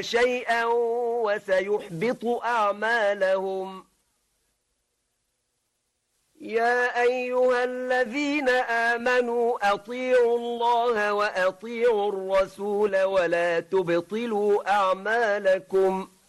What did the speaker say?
شيئا وسيحبط أعمالهم. يا أيها الذين آمنوا أطيعوا الله وأطيعوا الرسول ولا تبطلوا أعمالكم